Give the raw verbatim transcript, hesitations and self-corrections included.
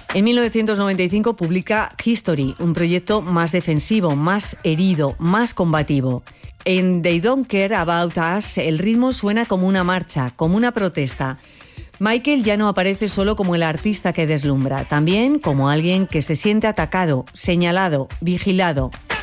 En mil novecientos noventa y cinco publica History, un proyecto más defensivo, más herido, más combativo. En They Don't Care About Us, el ritmo suena como una marcha, como una protesta. Michael ya no aparece solo como el artista que deslumbra, también como alguien que se siente atacado, señalado, vigilado.